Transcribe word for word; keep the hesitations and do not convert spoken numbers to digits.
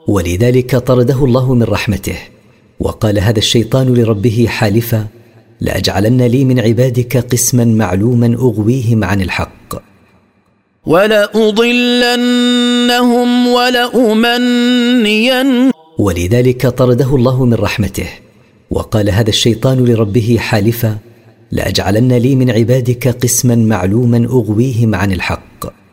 ولذلك طرده الله من رحمته، وقال هذا الشيطان لربه حالفا: لأجعلن لي من عبادك قسما معلوما أغويهم عن الحق، ولأضلنهم ولأمنين. ولذلك طرده الله من رحمته، وقال هذا الشيطان لربه حالفا: لأجعلن لي من عبادك قسما معلوما أغويهم عن الحق.